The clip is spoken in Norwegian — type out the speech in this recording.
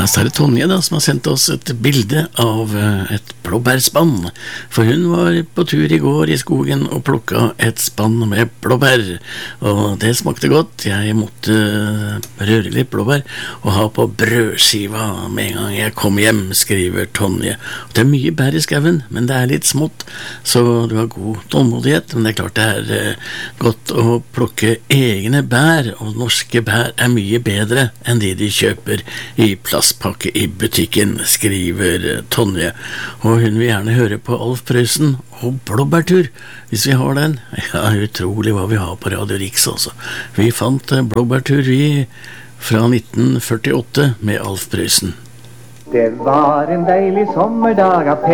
Ja, så det Tonje da, som har sendt oss et bilde av et blåbærspann, for hun var på tur I går I skogen og plukket et spann med blåbær, og det smakte godt. Jeg måtte røre litt blåbær og ha på brødskiva med en gang jeg kom hjem, skriver Tonje. Det mye bær I skauen, men det litt smått, så du har god tålmodighet, men det klart det godt å plukke egne bær, og norske bær mye bedre enn de kjøper I plastpakke I butikken, skriver Tonje. Og hun vil gjerne høre på Alf Prøysen og blåbærtur, hvis vi har den. Ja, utrolig hva vi har på Radio Riks også. Vi fant blåbærtur vi fra 1948 med Alf Prøysen. Det var en deilig sommerdag